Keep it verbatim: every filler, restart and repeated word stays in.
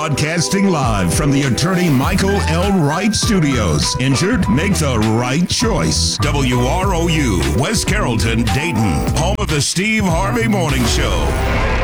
Broadcasting live from the attorney Michael L. Wright Studios. Injured? Make the right choice. W R O U, West Carrollton, Dayton. Home of the Steve Harvey Morning Show.